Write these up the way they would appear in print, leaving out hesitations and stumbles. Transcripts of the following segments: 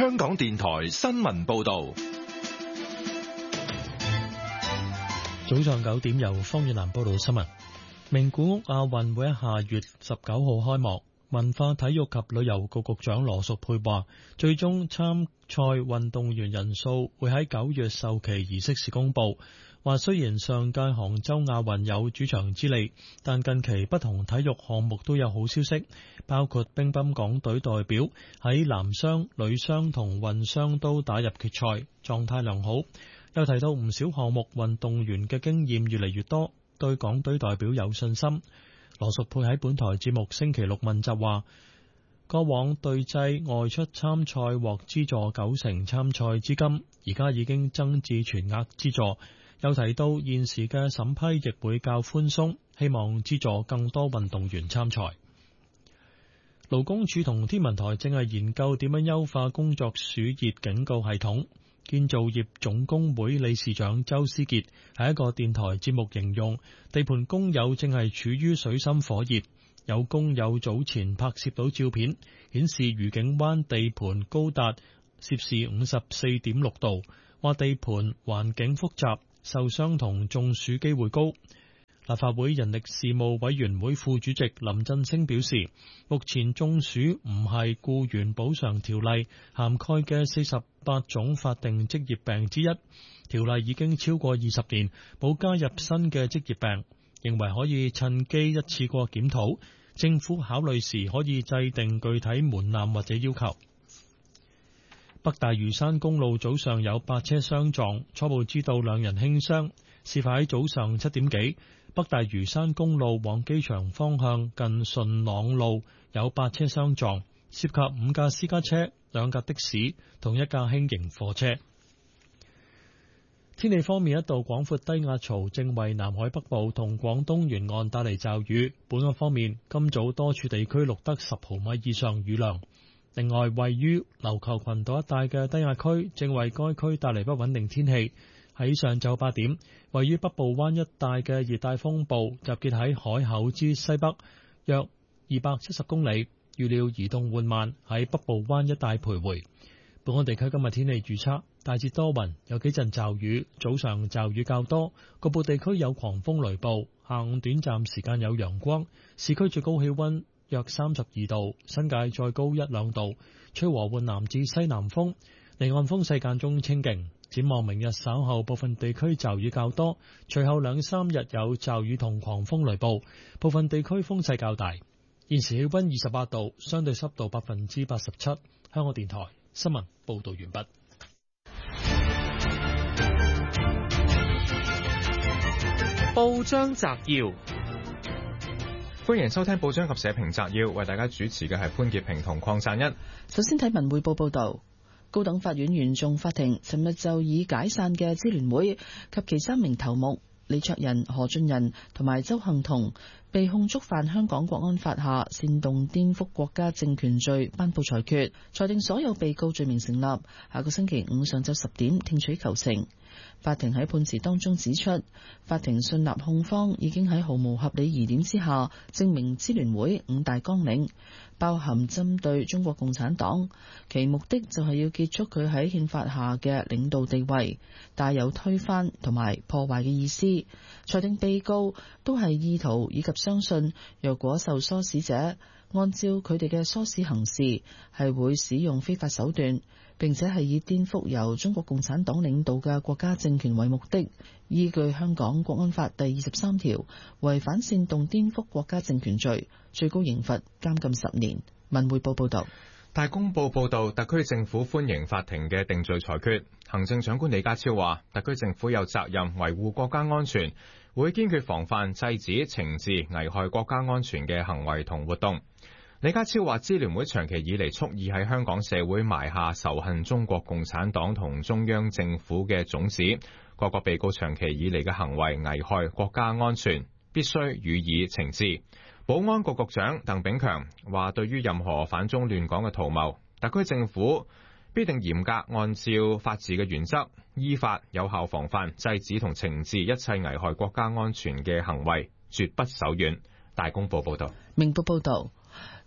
香港電台新聞報道。 早上9點，由方遠南報道新聞。名古屋亞運會喺下月19號開幕，文化體育及旅遊局局長羅淑佩話，最終參賽運動員人數會喺9月授旗儀式時公佈。話雖然上屆杭州亞運有主場之利，但近期不同體育項目都有好消息，包括乒乓港隊代表喺男雙、女雙同混雙都打入決賽，狀態良好。又提到唔少項目運動員嘅經驗越嚟越多，對港隊代表有信心。羅淑佩喺本台節目星期六問責話，過往隊際外出參賽獲資助90%參賽資金，而家已經增至全額資助。又提到現時嘅審批亦會較寬鬆，希望資助更多運動員參賽。勞工處同天文台正係研究點樣優化工作暑熱警告系統。建造業總工會理事長周思傑喺一個電台節目形容，地盤工友正係處於水深火熱。有工友早前拍攝到照片，顯示愉景灣地盤高達攝氏54.6度，話地盤環境複雜，受傷同中暑機會高。立法會人力事務委員會副主席林振昇表示，目前中暑唔係僱員補償條例涵蓋嘅48種法定職業病之一，條例已經超過20年，冇加入新嘅職業病，認為可以趁機一次過檢討，政府考慮時可以制定具體門檻或者要求。北大嶼山公路早上有8車相撞，初步知道2人輕傷，事發喺早上7點幾。北大嶼山公路往機場方向近順朗路有8車相撞，涉及5架私家車、2架的士同1架輕型貨車。天氣方面，一道廣闊低壓槽正為南海北部同廣東沿岸帶嚟驟雨。本港方面，今早多處地區錄得10毫米以上雨量。另外，位於琉球群島一帶嘅低壓區正為該區帶嚟不穩定天氣。喺上晝8點，位於北部灣一帶嘅熱帶風暴集結喺海口之西北約270公里，預料移動緩慢，喺北部灣一帶徘徊。本港地區今日天氣預測，大致多雲，有幾陣驟雨，早上驟雨較多，局部地區有狂風雷暴，下午短暫時間有陽光。市區最高氣溫約32度，新界再高1-2度，吹和緩南至西南風，離岸風勢間中清勁。展望明日稍後部分地區驟雨較多，隨後2-3日有驟雨同狂風雷暴，部分地區風勢較大。現時氣溫28度，相對濕度87%。香港電台新聞報道完畢。 報章摘要，歡迎收聽報章及社評摘要，為大家主持嘅係潘潔平同鄺贊一。 首先睇文匯報報道。高等法院原訟法庭尋日就以解散嘅支聯會及其3名頭目李卓人、何俊仁同埋鄒幸彤被控觸犯香港國安法下煽動顛覆國家政權罪頒布裁決，裁定所有被告罪名成立。下個星期五上晝10點聽取求情。法庭喺判詞當中指出，法庭信納控方已經喺毫無合理疑點之下證明支聯會5大綱領包含針對中國共產黨，其目的就係要結束佢喺憲法下嘅領導地位，帶有推翻同埋破壞嘅意思。裁定被告都係意圖以及相信，若果受唆使者按照佢哋嘅唆使行事，係會使用非法手段，並且係以顛覆由中國共產黨領導嘅國家政權為目的，依據香港國安法第23條，違反煽動顛覆國家政權罪，最高刑罰監禁10年。文匯報報道。 大公報報道，特區政府歡迎法庭嘅定罪裁決。行政長官李家超話，特區政府有責任維護國家安全，會堅決防範、制止、懲治危害國家安全嘅行為同活動。李家超話，支聯會長期以嚟蓄意喺香港社會埋下仇恨中國共產黨同中央政府嘅種子，各個被告長期以嚟嘅行為危害國家安全，必須予以懲治。保安局局長鄧炳強話，對於任何反中亂港嘅圖謀，特區政府必定嚴格按照法治嘅原則，依法有效防範、制止同懲治一切危害國家安全嘅行為，絕不手軟。大公報報道。 明報報道。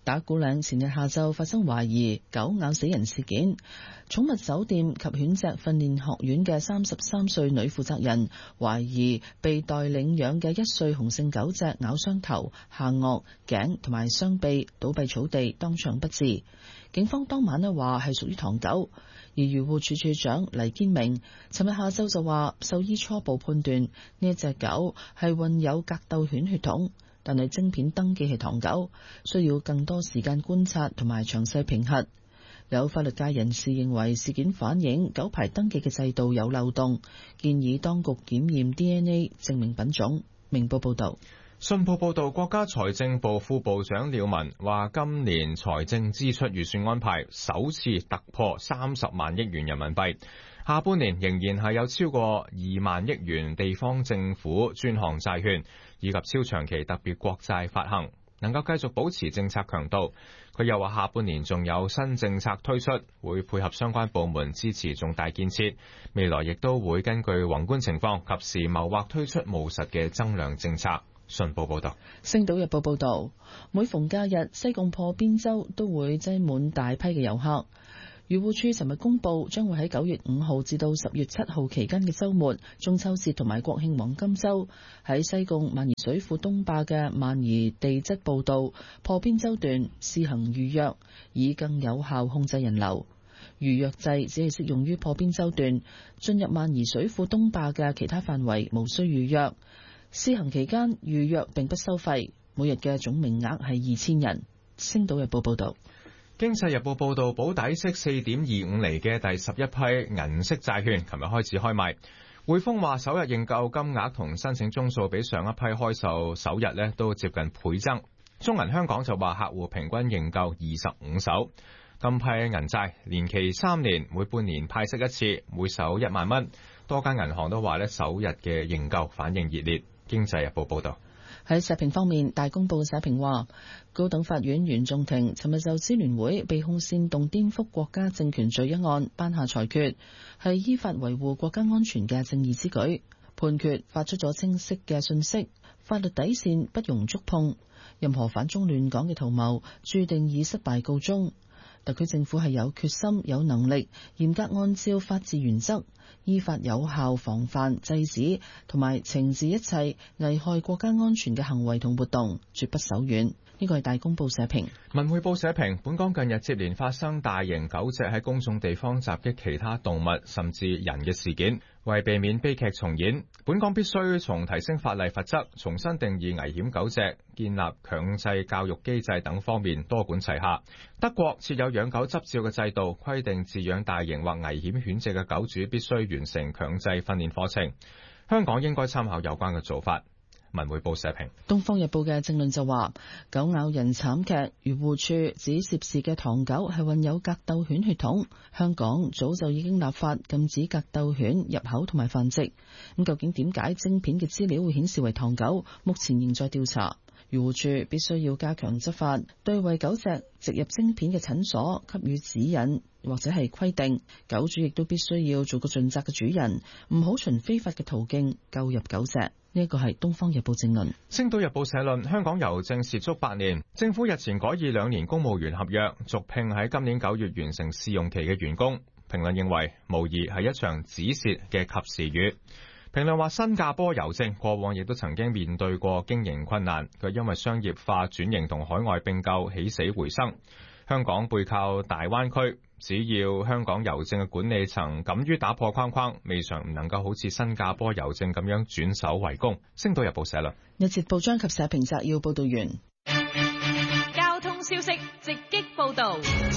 打鼓嶺前日下晝發生懷疑狗咬死人事件，寵物酒店及犬隻訓練學院嘅33歲女負責人懷疑被代領養嘅1歲雄性狗隻咬傷頭、下顎、頸同埋雙臂，倒斃草地，當場不治。警方當晚話係屬於唐狗，而漁護署署長黎堅明尋日下晝就話，獸醫初步判斷呢一隻狗係混有格鬥犬血統，但係晶片登記係唐狗，需要更多時間觀察同埋詳細評核。有法律界人士認為事件反映狗牌登記嘅制度有漏洞，建議當局檢驗 DNA 證明品種。明報報道。 信報報導，國家財政部副部長廖文話，今年財政支出預算安排首次突破30萬億元人民幣，下半年仍然係有超過2萬億元地方政府專項債券以及超長期特別國債發行，能夠繼續保持政策強度。佢又話，下半年仲有新政策推出，會配合相關部門支持重大建設，未來亦都會根據宏觀情況及時謀劃推出務實嘅增量政策。信報報道。 星島日報報道，每逢假日，西貢破邊洲都會擠滿大批嘅遊客。漁護署尋日公布，將會喺9月5號至到10月7號期間嘅週末、中秋節同埋國慶黃金週，喺西貢萬宜水庫東壩嘅萬宜地質步道破邊洲段試行預約，以更有效控制人流。預約制只係適用於破邊洲段，進入萬宜水庫東壩嘅其他範圍無需預約。試行期間預約並不收費，每日嘅總名額係2000人。星島日報報道。 經濟日報報道，保底息 4.25 厘嘅第11批銀色債券琴日開始開賣。匯豐話首日認購金額同申請宗數比上一批開售首日都接近倍增。中銀香港就話客戶平均認購25手。今批銀債年期3年，每半年派息一次，每手1萬蚊。多間銀行都話首日嘅認購反應熱烈。經濟日報報道。 喺社評方面，大公報社評話，高等法院原訟庭尋日就支聯會被控煽動顛覆國家政權罪一案頒下裁決，係依法維護國家安全嘅正義之舉。判決發出咗清晰嘅信息，法律底線不容觸碰，任何反中亂港嘅圖謀注定以失敗告終。特區政府係有決心、有能力，嚴格按照法治原則，依法有效防範、制止同埋懲治一切危害國家安全嘅行為同活動，絕不手軟。呢個係大公報社評。 文匯報社評，本港近日接連發生大型狗隻喺公眾地方襲擊其他動物甚至人嘅事件，為避免悲劇重演，本港必須從提升法例罰則、重新定義危險狗隻、建立強制教育機制等方面多管齊下。德國設有養狗執照嘅制度，規定飼養大型或危險犬隻嘅狗主必須完成強制訓練課程。香港應該參考有關嘅做法。文匯報社評。 東方日報嘅政論就話，狗咬人慘劇，漁護處指涉事嘅唐狗係混有格鬥犬血統，香港早就已經立法禁止格鬥犬入口同埋繁殖。咁究竟點解晶片嘅資料會顯示為唐狗？目前仍在調查。漁護處必須要加強執法，對為狗隻植入晶片嘅診所給予指引或者係規定。狗主亦都必須要做個盡責嘅主人，唔好循非法嘅途徑購入狗隻。呢一個係《東方日報》正論。《 星島日報》社論：香港郵政蝕足8年，政府日前改以2年公務員合約續聘喺今年9月完成試用期嘅員工。評論認為，無疑係一場止蝕嘅及時雨。評論話，新加坡郵政過往亦都曾經面對過經營困難，佢因為商業化轉型同海外併購起死回生。香港背靠大灣區，只要香港郵政嘅管理層敢於打破框框，未嘗唔能夠好似新加坡郵政咁樣轉守為攻。星島日報社論。 日節報章及社評摘要報道完。 交通消息直擊報道。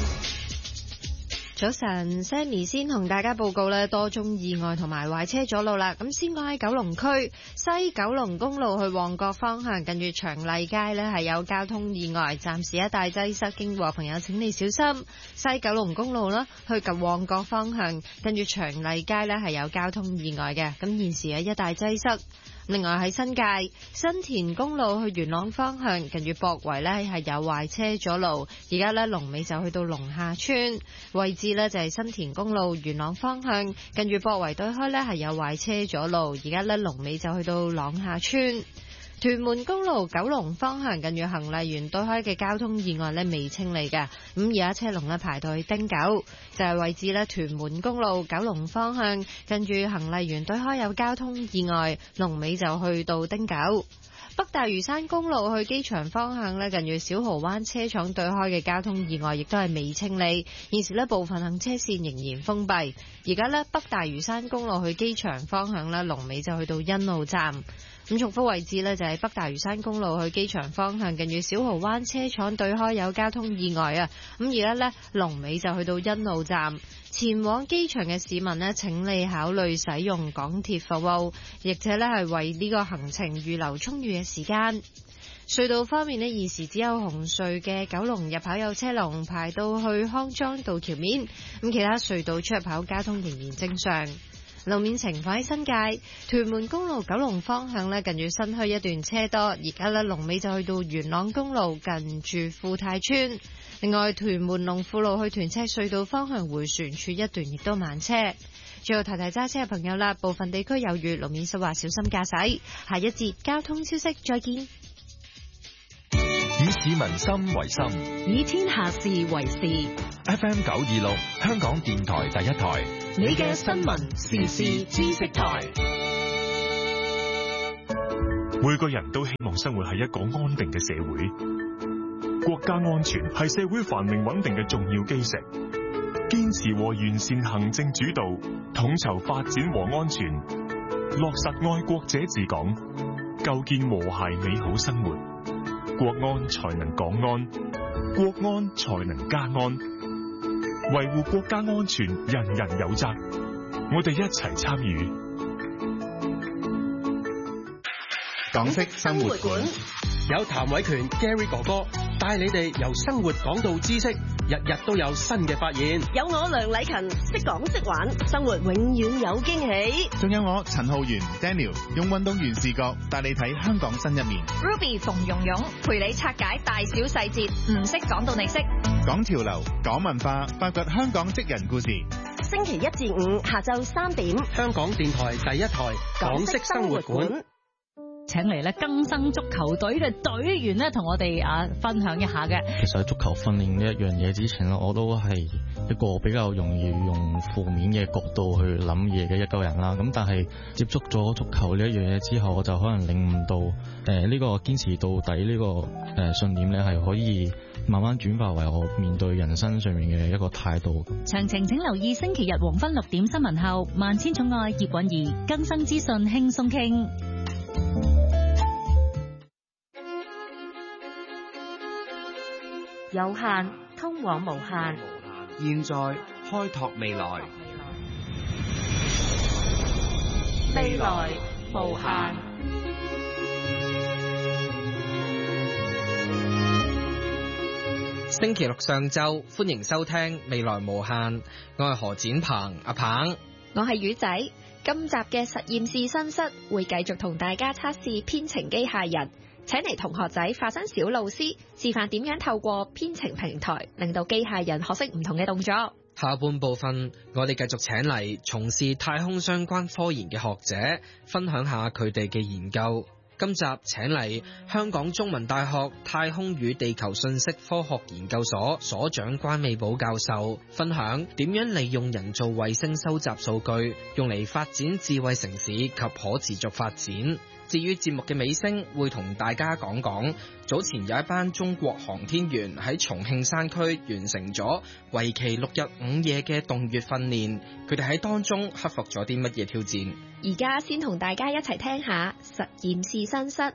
早晨 Sammy 先同大家報告咧，多宗意外同埋壞車阻路啦。咁先講喺九龍區西九龍公路去旺角方向，近住長麗街咧係有交通意外，暫時一帶擠塞，經過朋友請你小心。西九龍公路啦，去及旺角方向，近住長麗街咧係有交通意外嘅，咁現時一帶擠塞。另外喺新界新田公路去元朗方向，近住博圍呢係有壞車阻路，而家呢龍尾就去到龍下村位置呢，就係新田公路元朗方向，近住博圍對開呢係有壞車阻路，而家呢龍尾就去到朗下村。 屯門公路九龍方向近住恒麗園對開嘅交通意外未清理嘅，咁而家車龍排到去汀九，就係位置屯門公路九龍方向近住恒麗園對開有交通意外，龍尾就去到汀九。北大嶼山公路去機場方向近住小蠔灣車廠對開嘅交通意外亦都係未清理，現時部分行車線仍然封閉。而家北大嶼山公路去機場方向龍尾就去到欣澳站。咁重複位置就係北大嶼山公路去機場方向近住小蠔灣車廠對開有交通意外啊！咁而家龍尾就去到欣澳站。前往機場嘅市民請你考慮使用港鐵服務，亦且係為呢個行程預留充裕嘅時間。隧道方面現時只有紅隧嘅九龍入口有車龍排到去康莊道橋面，咁其他隧道出入口交通仍然正常。路面情況喺新界屯門公路九龍方向近住新墟一段車多，而家龍尾就去到元朗公路近住富泰村。另外屯門龍富路去屯赤隧道方向迴旋處一段亦都慢車。最後提提揸車嘅朋友啦，部分地區有雨，路面濕滑，小心駕駛。下一節交通消息再見。 以市民心為心， 以天下事為事。 FM 926香港電台第一台， 你嘅新聞時事知識台。 每個人都希望生活喺一個安定嘅社會，國家安全係社會繁榮穩定嘅重要基石。堅持和完善行政主導，統籌發展和安全，落實愛國者治港，構建和諧美好生活。國安才能港安，國安才能家安。維護國家安全，人人有責。我哋一齊參與。 港式生活館有譚偉權 Gary 哥哥帶你哋由生活講到知識，日日都有新嘅發現。 有我梁禮勤識講識玩，生活永遠有驚喜。 仲有我陳浩源 Daniel 用運動員視角帶你睇香港新一面。 Ruby 馮蓉蓉陪你拆解大小細節，唔識講到你識。 講潮流，講文化，發掘香港職人故事。 星期一至五下晝3點， 香港電台第一台港式生活館。 請嚟咧更生足球隊嘅隊員咧，同我哋分享一下嘅。 其實喺足球訓練呢一樣嘢之前咧，我都係一個比較容易用負面嘅角度去諗嘢嘅一個人啦。咁但係接觸咗足球呢一樣嘢之後，我就可能領悟到呢個堅持到底呢個信念咧，係可以慢慢轉化為我面對人生上面嘅一個態度。 詳情請留意星期日黃昏6點新聞後，萬千寵愛葉韻儀更生資訊輕鬆傾。 有限通往無限， 現在開拓未來， 未來無限。 星期六上晝，歡迎收聽未來無限，我係何展鵬阿鵬， 我係魚仔。今集嘅實驗室新室會繼續同大家測試編程機械人，請嚟同學仔化身小老師，示範點樣透過編程平台令到機械人學識唔同嘅動作。 下半部分我哋繼續請嚟從事太空相關科研嘅學者，分享下佢哋嘅研究。今集請嚟香港中文大學太空與地球信息科學研究所所長關美寶教授，分享點樣利用人造衛星收集數據，用嚟發展智慧城市及可持續發展。至於節目嘅尾聲，會同大家講講早前有一班中國航天員喺重慶山區完成咗為期6日5夜嘅洞穴訓練，佢哋喺當中克服咗啲乜嘢挑戰？ 而家先同大家一齊聽下實驗室新室。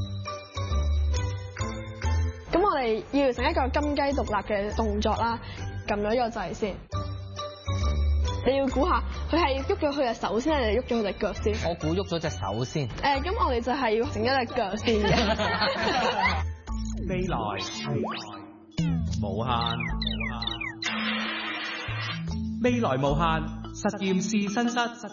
咁我哋要完成一個金雞獨立嘅動作啦，撳咗呢個掣先。你要估下，佢係喐咗佢隻手先，定係喐咗佢隻腳先？ 我估喐咗隻手先。 咁我哋就係要整一隻腳先嘅。 未來無限，未來無限實驗室新室。